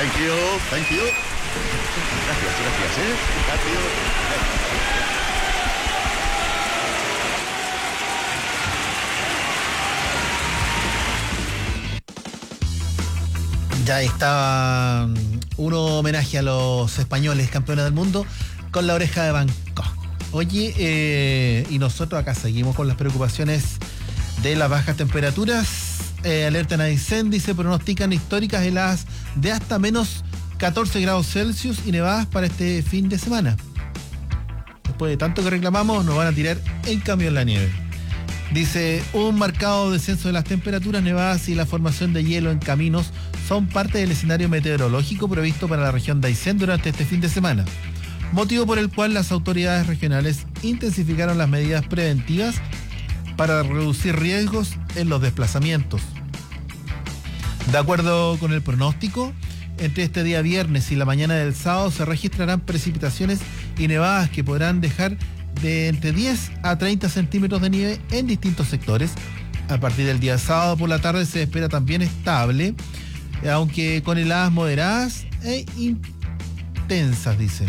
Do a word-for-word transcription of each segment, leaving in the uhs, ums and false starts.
Thank you, thank you. Gracias, gracias, ¿eh? Gracias. Ya estaba un homenaje a los españoles campeones del mundo con La Oreja de Van Gogh. Oye, eh, y nosotros acá seguimos con las preocupaciones de las bajas temperaturas. Eh, alertan a Aysén, se pronostican históricas heladas de hasta menos catorce grados Celsius y nevadas para este fin de semana. Después de tanto que reclamamos, nos van a tirar en cambio en la nieve. Dice, un marcado descenso de las temperaturas, nevadas y la formación de hielo en caminos son parte del escenario meteorológico previsto para la región de Aysén durante este fin de semana, motivo por el cual las autoridades regionales intensificaron las medidas preventivas para reducir riesgos en los desplazamientos. De acuerdo con el pronóstico, entre este día viernes y la mañana del sábado se registrarán precipitaciones y nevadas que podrán dejar de entre diez a treinta centímetros de nieve en distintos sectores. A partir del día sábado por la tarde se espera también estable, aunque con heladas moderadas e intensas, dice,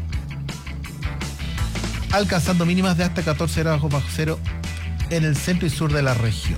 alcanzando mínimas de hasta catorce grados bajo cero en el centro y sur de la región.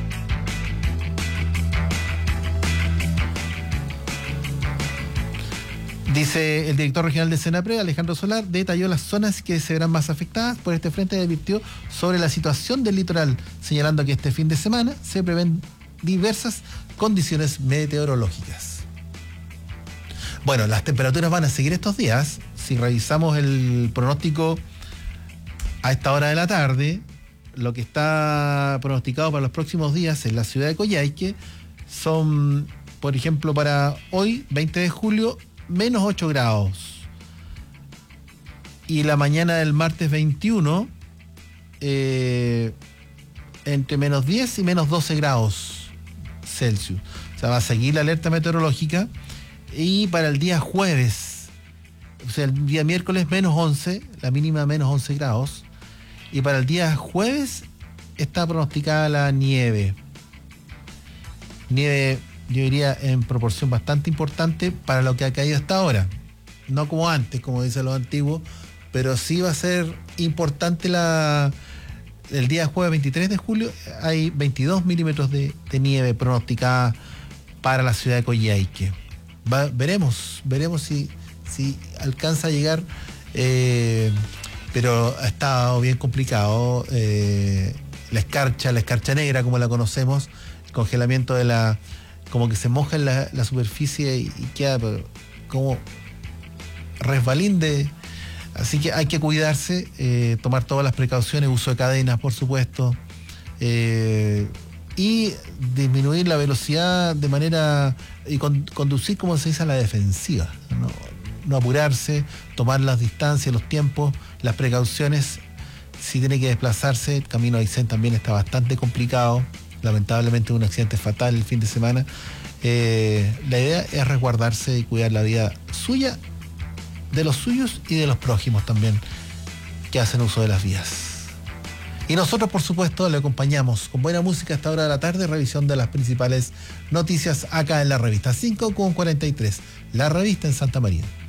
Dice el director regional de Senapred, Alejandro Solar, detalló las zonas que se verán más afectadas por este frente y advirtió sobre la situación del litoral, señalando que este fin de semana se prevén diversas condiciones meteorológicas. Bueno, las temperaturas van a seguir estos días. Si revisamos el pronóstico a esta hora de la tarde, lo que está pronosticado para los próximos días en la ciudad de Coyhaique son, por ejemplo, para hoy, veinte de julio, menos ocho grados. Y la mañana del martes veintiuno, eh, entre menos diez y menos doce grados Celsius. O sea, va a seguir la alerta meteorológica. Y para el día jueves, o sea, el día miércoles menos once, la mínima menos once grados. Y para el día jueves está pronosticada la nieve. Nieve, yo diría, en proporción bastante importante para lo que ha caído hasta ahora. No como antes, como dicen los antiguos, pero sí va a ser importante la... El día jueves veintitrés de julio hay veintidós milímetros de, de nieve pronosticada para la ciudad de Coyhaique. Va, veremos, veremos si, si alcanza a llegar, eh, pero ha estado bien complicado. Eh, la escarcha, la escarcha negra como la conocemos, el congelamiento de la... como que se moja en la, la superficie y, y queda como resbalín de... Así que hay que cuidarse, eh, tomar todas las precauciones, uso de cadenas, por supuesto, eh, y disminuir la velocidad de manera... y con, conducir, como se dice, a la defensiva, ¿no? No apurarse, tomar las distancias, los tiempos, las precauciones. Si tiene que desplazarse, el camino a Aysén también está bastante complicado. Lamentablemente un accidente fatal el fin de semana. Eh, la idea es resguardarse y cuidar la vida suya, de los suyos y de los prójimos también que hacen uso de las vías. Y nosotros, por supuesto, le acompañamos con buena música a esta hora de la tarde, revisión de las principales noticias acá en la revista cinco con cuarenta y tres, la revista en Santa María.